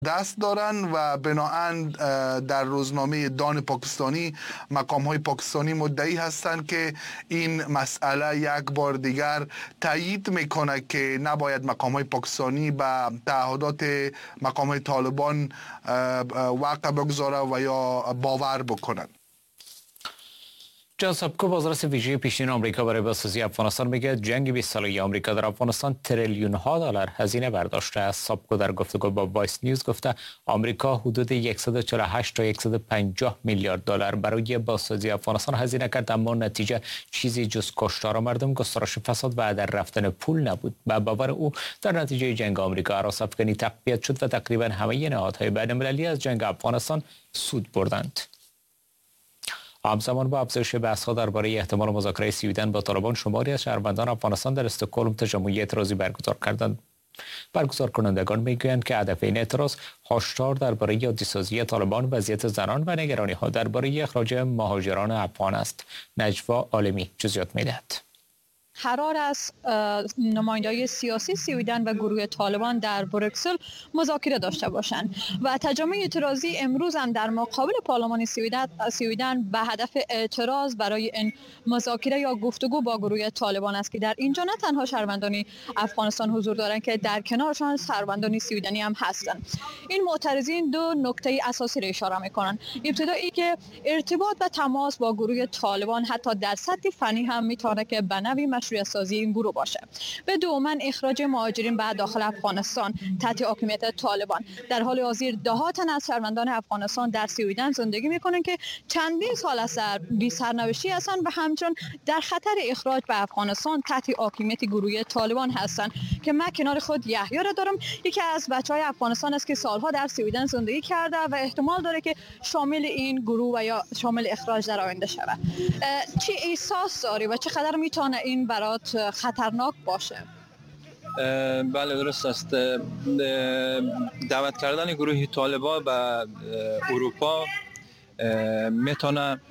دست دارن و بناهن در روزنامه دان پاکستانی مقام‌های پاکستانی مدعی هستند که این مسئله یک بار دیگر تایید میکنه که نباید مقام‌های پاکستانی به تعهدات مقام‌های طالبان وقع بگذاره و یا باور بکنند. جان سابکو، بازرس ویژه پیشین آمریکا برای بازسازی افغانستان میگه جنگ 20 ساله آمریکا در افغانستان تریلیون ها دلار هزینه برداشته است. سابکو در گفتگو با وایس نیوز گفته آمریکا حدود 148 تا 150 میلیارد دلار برای بازسازی افغانستان هزینه کرد، اما نتیجه چیزی جز کشتار مردم، گسترش فساد و در رفتن پول نبود. به باور او در نتیجه جنگ آمریکا هراس افغانی تقویت شد و تقریبا همه نهادهای بین‌المللی از جنگ افغانستان سود بردند. همزمان با افزایش بحث‌ها درباره احتمال مذاکره سویدن با طالبان، شماری از شهروندان افغانستان در استکهلم تجمع اعتراضی برگزار کردند. برگزار کنندگان میگویند که هدف این اعتراض هشدار درباره عادی‌سازی طالبان، وضعیت زنان و نگرانی‌ها درباره اخراج مهاجران افغان است. نجوا عالمی جزئیات می‌دهد. قرار است نماینده‌های سیاسی سویدن و گروه طالبان در بروکسل مذاکره داشته باشند و تجمع اعتراضی امروز هم در مقابل پارلمان سویدن به هدف اعتراض برای این مذاکره یا گفتگو با گروه طالبان است که در اینجا نه تنها شهروندان افغانستان حضور دارند که در کنارشان شهروندان سویدنی هم هستند. این معترضین دو نکته اساسی را اشاره می‌کنند. ابتدایی که ارتباط و تماس با گروه طالبان حتی در سطح فنی هم می‌تواند که به نوی مشروعیت سازی این گروه باشه. به دومن اخراج مهاجرین به داخل افغانستان تحت حاکمیت طالبان. در حال حاضر ده‌ها تن از شهروندان افغانستان در سویدن زندگی می‌کنند که چندین سال از بی سرنوشتی هستند و همچنین در خطر اخراج به افغانستان تحت حاکمیت گروه طالبان هستند که من کنار خود یحیی را دارم، یکی از بچه‌های افغانستان است که سالها در سویدن زندگی کرده و احتمال داره که شامل این گروه و یا شامل اخراج در آینده شود. چه احساس داری و چقدر میتونه این برات خطرناک باشه؟ بله درست است. دعوت کردن گروه طالبان به اروپا میتونه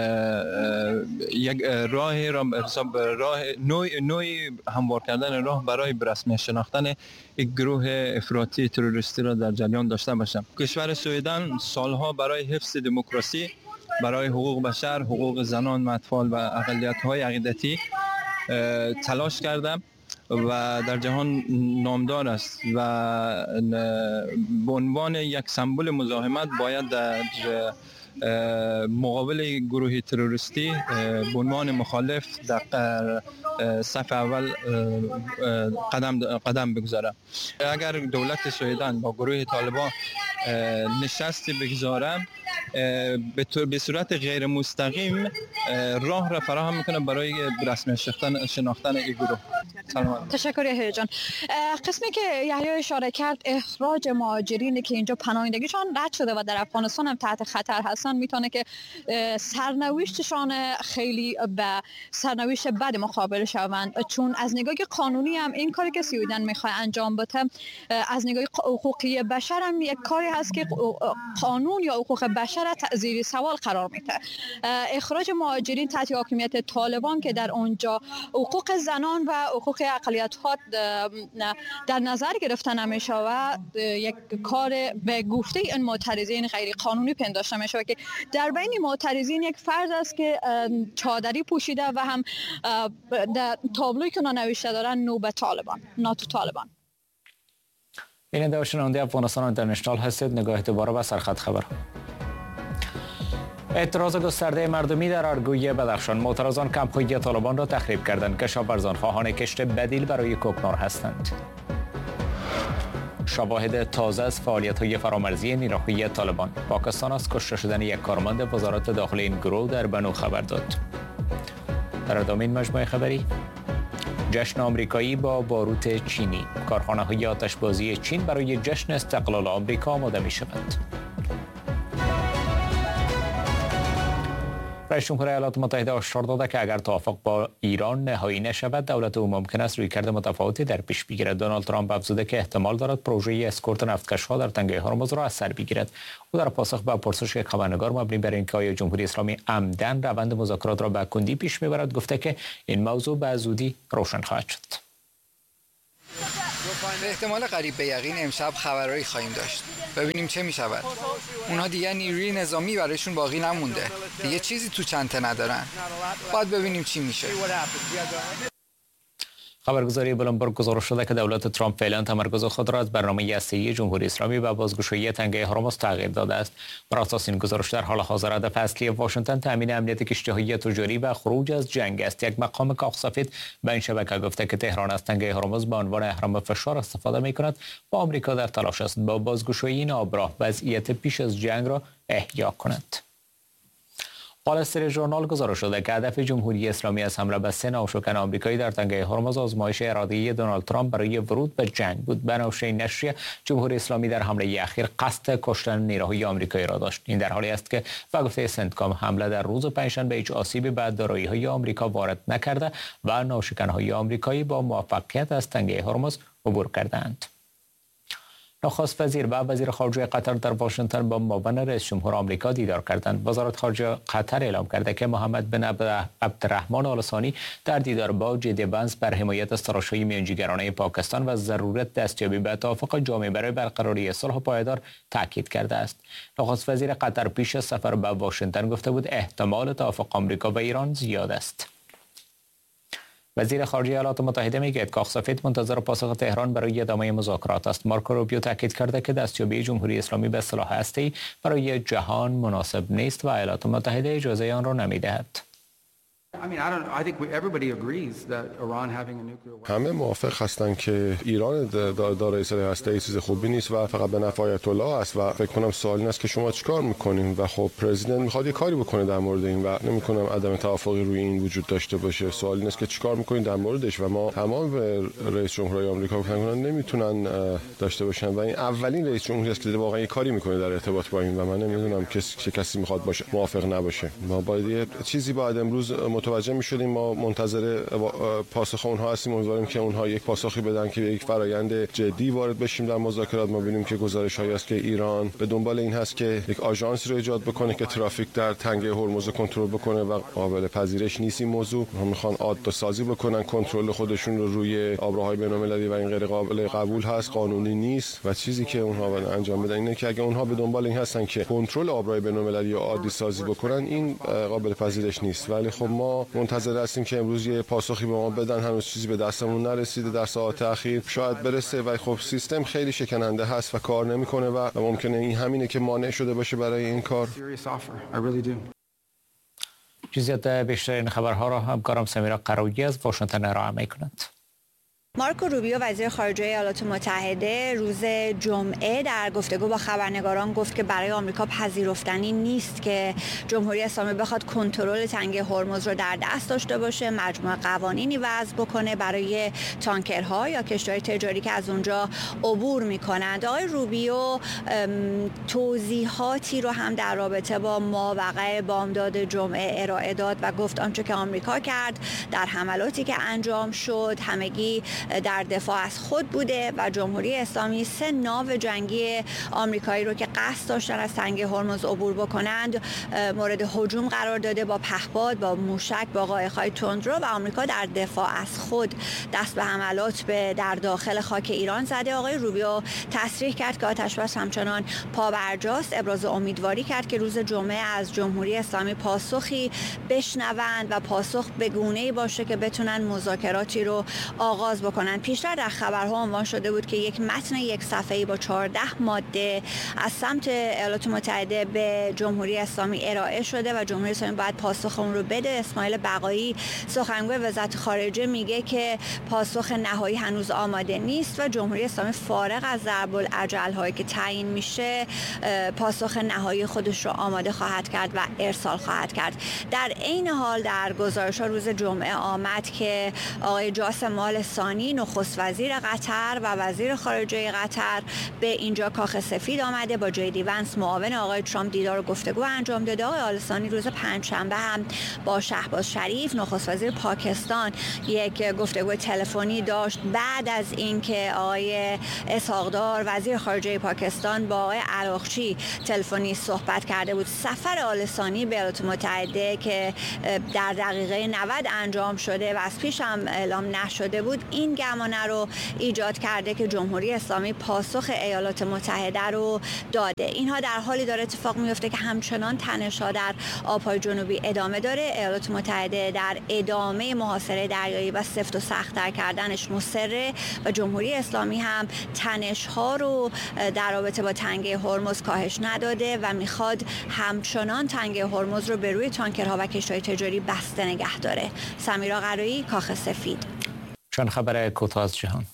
یک راه نوعی هموار کردن راه برای رسمی شناختن یک گروه افراطی تروریستی را در جریان داشته باشه. کشور سویدن سالها برای حفظ دموکراسی، برای حقوق بشر، حقوق زنان و اطفال و اقلیت‌های عقیدتی تلاش کرده و در جهان نامدار است و به عنوان یک سمبل مزاحمت باید در مقابل گروه تروریستی به عنوان مخالف در صف اول قدم بگذاره. اگر دولت سویدن با گروه طالبان نشستی بگذاره به صورت غیر مستقیم راه را فراهم میکنه برای رسمی شناختن این گروه. تشکر یحیی جان. قسمی که یحیی اشاره کرد اخراج مهاجرینی که اینجا پناهندگیشان رد شده و در افغانستان هم تحت خطر هستن میتونه که سرنوشتشان خیلی به سرنوشت بد مقابل شوند، چون از نگاه قانونی هم این کاری که سویدن میخواد انجام بده از نگاه حقوقی بشر هم یک کاری هست که قانون یا حقوق بشر زیر سوال قرار میده. اخراج مهاجرین تحت حاکمیت طالبان که در اونجا حقوق زنان و حقوق اقلیت‌ها در نظر گرفته نمیشه و یک کار به گفته این معترضین غیر قانونی پنداشته میشه که در بین معترضین یک فرد است که چادری پوشیده و هم در تابلویی که نوشته دارن نو به طالبان، ناتو طالبان. بیننده و شنونده افغانستان اینترنشنال هستید. نگاه دوباره به سرخط خبر. اعتراض گسترده مردمی در ارگوی بدخشان. معترضان کمپ‌های طالبان را تخریب کردند. کشاورزان خواهان کشت بدیل برای کوکنار هستند. شواهد تازه از فعالیت‌های فرامرزی نیروهای طالبان. پاکستان از کشته شدن یک کارمند وزارت داخلی این گروه در بنو خبر داد. در ادامه این مجموعه خبری، جشن آمریکایی با باروت چینی. کارخانه‌های آتشبازی چین برای جشن استقلال آمریکا آماده می‌شوند. رئیس جمهور ایالات متحده هشدار داده که اگر توافق با ایران نهایی نشود دولت او ممکن است رویکرد متفاوتی در پیش بگیرد. دونالد ترامپ افزوده که احتمال دارد پروژه اسکورت نفتکش‌ها در تنگه هرمز را از سر بگیرد. او در پاسخ به پرسش یک خبرنگار مبنی بر اینکه آیا جمهوری اسلامی عمدن روند مذاکرات را به کندی پیش میبرد گفته که این موضوع به زودی روشن خواهد شد. به احتمال قریب به یقین امشب خبرهایی خواهیم داشت. ببینیم چه میشود. اونها دیگه نیروی نظامی برایشون باقی نمونده، دیگه چیزی تو چنته ندارن. باید ببینیم چی میشه. خبرگزاری بلومبرگ گزارش شده که دولت ترامپ فعلا تمرکز خود را از برنامه هسته‌ای جمهوری اسلامی و بازگشایی تنگه هرمز تغییر داده است. بر اساس این گزارش در حال حاضر هدف اصلی واشنگتن تامین امنیت کشتی‌های تجاری و خروج از جنگ است. یک مقام کاخ سفید به این شبکه گفته که تهران از تنگه هرمز به عنوان اهرم فشار استفاده می‌کند و آمریکا در تلاش است با بازگشایی این آبراه وضعیت پیش از جنگ را احیا کند. وال استریت ژورنال گزارش شده که هدف جمهوری اسلامی از حمله به 3 ناوشکن آمریکایی در تنگه هرمز آزمایش اراده‌ای دونالد ترامپ برای ورود به جنگ بود. بنابر نشریه جمهوری اسلامی در حمله اخیر قصد کشتن نیروهای آمریکایی را داشت. این در حالی است که به گفته سنتکام حمله در روز پنجشنبه هیچ آسیبی به دارایی‌های آمریکا وارد نکرده و ناوشکن‌های آمریکایی با موفقیت از تنگه هرمز عبور کردند. نخست وزیر و وزیر خارجه قطر در واشنگتن با معاون رئیس جمهور آمریکا دیدار کردند. وزارت خارجه قطر اعلام کرده که محمد بن عبدالرحمن آل ثانی در دیدار با جدی بنز بر حمایت از تلاش‌های میانجیگرانه پاکستان و ضرورت دستیابی به توافق جامع برای برقراری صلح پایدار تاکید کرده است. نخست وزیر قطر پیش از سفر به واشنگتن گفته بود احتمال توافق آمریکا و ایران زیاد است. وزیر خارجه ایالات متحده میگوید کاخ سفید منتظر پاسخ تهران برای ادامه مذاکرات است. مارکو روبیو تاکید کرده که دستیابی جمهوری اسلامی به سلاح هسته‌ای برای جهان مناسب نیست و ایالات متحده اجازه آن را نمی‌دهد. همه موافق هستند که ایران دارای سلاح هسته‌ای چیز خوبی نیست و فقط به نفع آیت الله است و فکر کنم سوال این است که شما چیکار می‌کنین و خب پرزیدنت می‌خواد یه کاری بکنه در مورد این و نمی‌کنم عدم توافقی روی این وجود داشته باشه. سوال این است که چیکار می‌کنین در موردش و ما تمام به رئیس جمهوری آمریکا کنن نمیتونن داشته باشن و این اولین رئیس جمهوری است که واقعا یه کاری می‌کنه در ارتباط با این و من نمی‌دونم چه کسی می‌خواد باشه موافق نباشه. ما باید چیزی بعد امروز متوجه می‌شدیم. ما منتظر پاسخ اونها هستیم. امیدواریم که اونها یک پاسخی بدن که یک فرایند جدی وارد بشیم در مذاکرات. ما ببینیم که گزارش‌هایی است که ایران به دنبال این هست که یک آژانسی رو ایجاد بکنه که ترافیک در تنگه هرمز کنترل بکنه و قابل پذیرش نیست این موضوع. ما می‌خوان عادت سازی بکنن کنترل خودشون رو روی آبراهای بین‌المللی و این غیر قابل قبول هست، قانونی نیست و چیزی که اونها باید انجام بدن اینه که اگه اونها به دنبال این هستن که کنترل آبراهای بین‌المللی رو عادی سازی بکنن این قابل پذیرش نیست. ولی خب ما منتظر هستیم که امروز یه پاسخی به ما بدن. هنوز چیزی به دستمون نرسیده. در ساعات اخیر شاید برسه و خب سیستم خیلی شکننده هست و کار نمیکنه و ممکنه این همینه که مانع شده باشه برای این کار. جزئیات بیشتر این خبرها را همکارم سمیرا قرویی از واشنگتن ارائه می‌کند. مارکو روبیو وزیر خارجه ایالات متحده روز جمعه در گفتگو با خبرنگاران گفت که برای آمریکا پذیرفتنی نیست که جمهوری اسلامی بخواد کنترل تنگه هرمز رو در دست داشته باشه، مجموعه قوانینی وضع بکنه برای تانکرها یا کشتی‌های تجاری که از اونجا عبور می‌کنند. آقای روبیو توضیحاتی رو هم در رابطه با ماوقع بامداد جمعه ارائه داد و گفت آنچه که آمریکا کرد در حملاتی که انجام شد همگی در دفاع از خود بوده و جمهوری اسلامی 3 ناو جنگی آمریکایی رو که قصد داشتن از تنگه هرمز عبور بکنند مورد هجوم قرار داده با پهپاد، با موشک، با قایق‌های تندرو و آمریکا در دفاع از خود دست به حملات در داخل خاک ایران زده. آقای روبیو تصریح کرد که آتش‌بس همچنان پابرجاست. ابراز امیدواری کرد که روز جمعه از جمهوری اسلامی پاسخی بشنوند و پاسخ به گونه‌ای باشه که بتونن مذاکراتی رو آغاز بکنن. پیشتر در خبرها عنوان شده بود که یک متن 1 صفحه‌ای با 14 ماده از سمت ایالات متحده به جمهوری اسلامی ارائه شده و جمهوری اسلامی باید پاسخ اون رو بده. اسماعیل بقایی سخنگوی وزارت خارجه میگه که پاسخ نهایی هنوز آماده نیست و جمهوری اسلامی فارغ از ضرب العجل هایی که تعیین میشه پاسخ نهایی خودش رو آماده خواهد کرد و ارسال خواهد کرد. در عین حال در گزارش‌ها روز جمعه آمد که آقای جاسم آل ثانی نخست وزیر قطر و وزیر خارجه قطر به اینجا کاخ سفید آمده با جی دی ونس معاون آقای ترامپ دیدار و گفتگو انجام داده. آقای آل ثانی روز پنجشنبه هم با شهباز شریف نخست وزیر پاکستان یک گفتگو تلفنی داشت بعد از اینکه آقای اسحاق‌دار وزیر خارجه پاکستان با آقای عراقچی تلفنی صحبت کرده بود. سفر آل ثانی به ایالات متحده که در دقیقه 90 انجام شده و از پیش هم اعلام نشده بود این این گمانه رو ایجاد کرده که جمهوری اسلامی پاسخ ایالات متحده رو داده. اینها در حالی داره اتفاق میفته که همچنان تنش‌ها در آب‌های جنوبی ادامه داره. ایالات متحده در ادامه محاصره دریایی و سفت و سخت‌تر کردنش مصره و جمهوری اسلامی هم تنش‌ها رو در رابطه با تنگه هرمز کاهش نداده و میخواد همچنان تنگه هرمز رو به روی تانکرها و کشتی‌های تجاری بسته نگه داره. سمیرا قرایی، کاخ سفید. چند خبر کوتاه از جهان.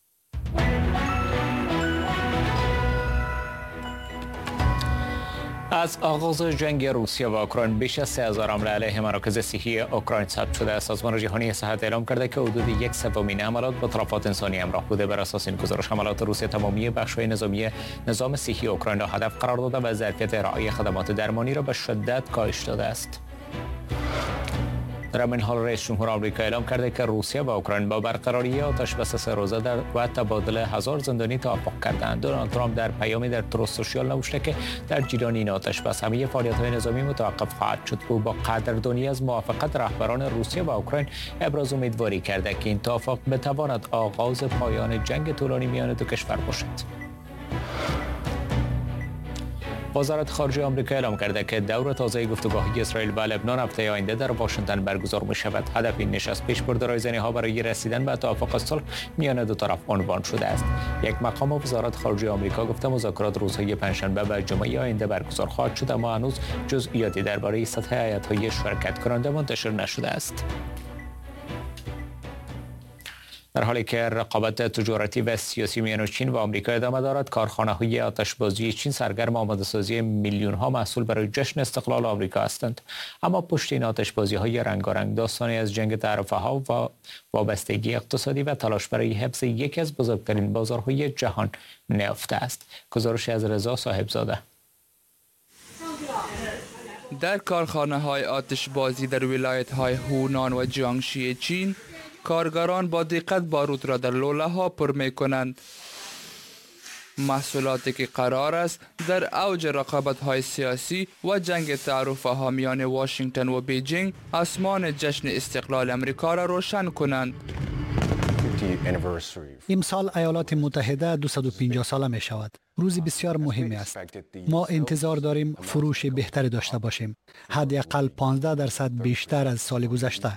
از آغاز جنگ روسیه و اوکراین بیش از 3000 حمله علیه مراکز صحی اوکراین ثبت شده است. سازمان جهانی صحت اعلام کرده که حدود 1/3 حملات با تلفات انسانی همراه بوده. بر اساس این گزارش حملات روسیه تمامی بخش‌های نظامی نظام صحی اوکراین را هدف قرار داده و ظرفیت ارائه خدمات درمانی را به شدت کاهش داده است. در همین حال رئیس جمهور آمریکا اعلام کرده که روسیه و اوکراین با برقراری آتش‌بس 3 روزه و تبادل 1000 زندانی توافق کردند. دونالد ترامپ در پیامی در تروس سوشیال نوشته که در جریان این آتش‌بس همه فعالیت‌های نظامی متوقف خواهد شد. او با قدردانی از موافقت رهبران روسیه و اوکراین ابراز امیدواری کرده که این توافق بتواند آغاز پایان جنگ طولانی میان دو کشور باشد. وزارت خارجه آمریکا اعلام کرده که دور تازه گفتگوهای اسرائیل و لبنان هفته آینده در واشنگتن برگزار می شود. هدف این نشست پیشبرد رایزنی‌ها برای رسیدن به توافق صلح میان دو طرف عنوان شده است. یک مقام وزارت خارجه آمریکا گفته مذاکرات روزهای پنجشنبه و جمعه آینده برگزار خواهد شد، اما هنوز جزئیاتی درباره سطح هیئت‌های شرکت کننده منتشر نشده است. در حالی که رقابت تجارتی و سیاسی میان چین و آمریکا ادامه دارد، کارخانه‌های آتشبازی چین سرگرم آماده‌سازی میلیون‌ها محصول برای جشن استقلال آمریکا هستند. اما پشت این آتشبازی‌های رنگارنگ داستانی از جنگ تعرفه‌ها و وابستگی اقتصادی و تلاش برای حفظ یکی از بزرگترین بازارهای جهان نهفته است. گزارش از رضا صاحبزاده. در کارخانه‌های آتشبازی در ولایت‌های هونان و جیانگشی چین، کارگران با دقت باروت را در لوله‌ها پر می‌کنند. محصولاتی که قرار است در اوج رقابت‌های سیاسی و جنگ تعرفه‌ها میان واشنگتن و بیجینگ آسمان جشن استقلال امریکا را روشن کنند. امسال ایالات متحده 250 ساله می شود. روزی بسیار مهمی است. ما انتظار داریم فروش بهتری داشته باشیم. حداقل 15% بیشتر از سال گذشته.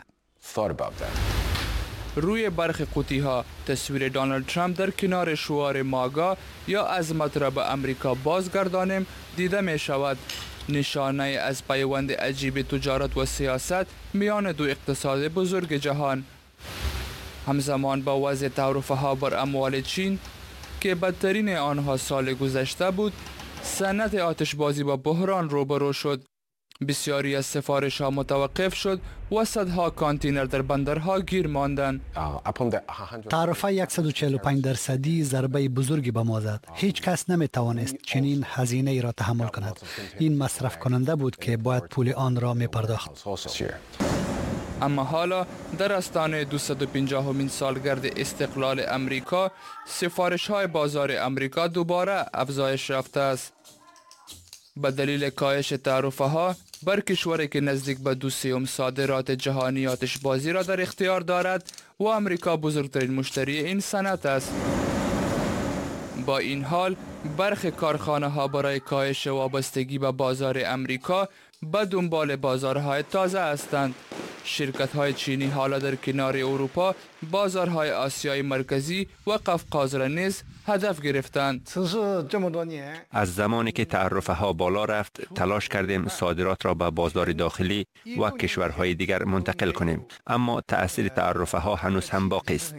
روی برخی قوطی‌ها تصویر دونالد ترامپ در کنار شعار ماگا یا عظمت را به امریکا بازگردانیم دیده می شود. نشانه از پیوند عجیب تجارت و سیاست میان دو اقتصاد بزرگ جهان. همزمان با وضع تعرفه‌ها بر اموال چین که بدترین آنها سال گذشته بود، صنعت آتشبازی با بحران روبرو شد. بسیاری از سفارش‌ها متوقف شد و صدها کانتینر در بندرها گیر ماندند. تعرفه 145% ضربه بزرگی به ما زد. هیچ کس نمی‌توانست چنین هزینه ای را تحمل کند. این مصرف کننده بود که باید پول آن را می‌پرداخت. اما حالا در آستانه 250مین سالگرد استقلال امریکا، سفارش‌های بازار امریکا دوباره افزایش یافته است. به دلیل کاهش تعرفه‌ها بر کشوری که نزدیک به 2/3 صادرات جهانی آتشبازی را در اختیار دارد و امریکا بزرگترین مشتری این صنعت است. با این حال برخی کارخانه‌ها برای کاهش وابستگی به بازار امریکا به دنبال بازارهای تازه هستند. شرکت‌های چینی حالا در کنار اروپا بازارهای آسیای مرکزی و قفقاز را نیز هدف گرفتند. از زمانی که تعرفه‌ها بالا رفت، تلاش کردیم صادرات را به بازار داخلی و کشورهای دیگر منتقل کنیم، اما تأثیر تعرفه‌ها هنوز هم باقی است.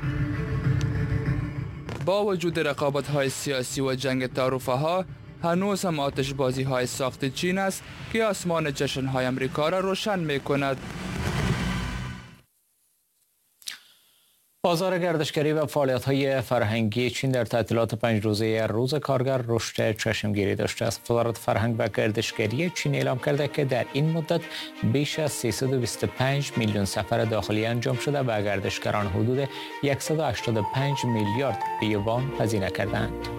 با وجود رقابت‌های سیاسی و جنگ تعرفه‌ها، هنوز هم آتشبازی‌های ساخت چین است که آسمان جشن‌های امریکا را روشن می‌کند. بازار گردشگری و فعالیت‌های فرهنگی چین در تعطیلات 5 روزه روز کارگر رشد چشمگیری داشته است. وزارت فرهنگ و گردشگری چین اعلام کرده که در این مدت بیش از 325 میلیون سفر داخلی انجام شده و گردشگران حدود 185 میلیارد یوان هزینه کردند.